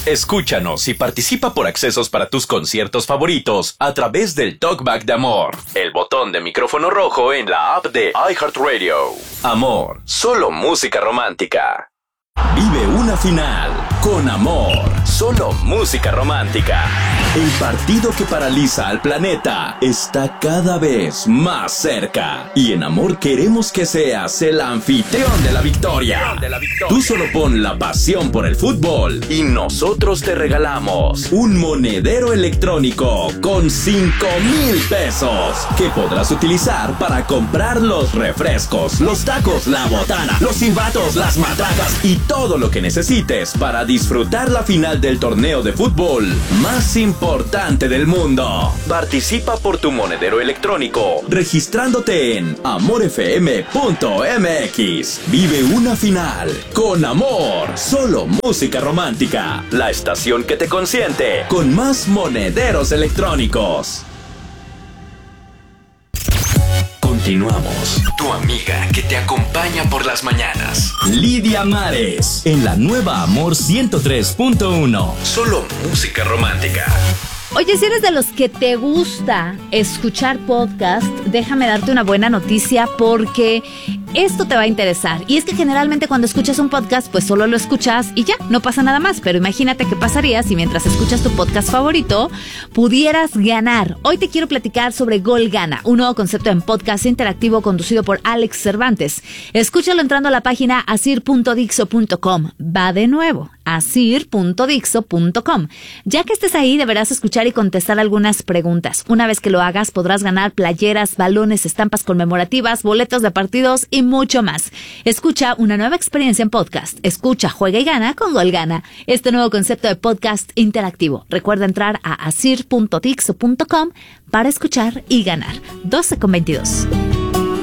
Escúchanos y participa por accesos para tus conciertos favoritos a través del Talkback de Amor, el botón de micrófono rojo en la app de iHeartRadio. Amor, solo música romántica. Vive una final con Amor, solo música romántica. El partido que paraliza al planeta está cada vez más cerca. Y en Amor queremos que seas el anfitrión de la victoria. Tú solo pon la pasión por el fútbol y nosotros te regalamos un monedero electrónico con 5,000 pesos que podrás utilizar para comprar los refrescos, los tacos, la botana, los silbatos, las matracas y todo lo que necesites para disfrutar la final del torneo de fútbol más importante del mundo. Participa por tu monedero electrónico registrándote en amorfm.mx. Vive una final con Amor, solo música romántica. La estación que te consiente con más monederos electrónicos. Continuamos. Tu amiga que te acompaña por las mañanas. Lidia Mares en la nueva Amor 103.1. Solo música romántica. Oye, si eres de los que te gusta escuchar podcast, déjame darte una buena noticia porque esto te va a interesar. Y es que generalmente cuando escuchas un podcast, pues solo lo escuchas y ya, no pasa nada más. Pero imagínate qué pasaría si mientras escuchas tu podcast favorito, pudieras ganar. Hoy te quiero platicar sobre Gol Gana, un nuevo concepto en podcast interactivo conducido por Alex Cervantes. Escúchalo entrando a la página asir.dixo.com. Va de nuevo, asir.dixo.com. Ya que estés ahí, deberás escuchar y contestar algunas preguntas. Una vez que lo hagas, podrás ganar playeras, balones, estampas conmemorativas, boletos de partidos y mucho más. Escucha una nueva experiencia en podcast. Escucha, juega y gana con Gol Gana, este nuevo concepto de podcast interactivo. Recuerda entrar a asir.dixo.com para escuchar y ganar. 12:22.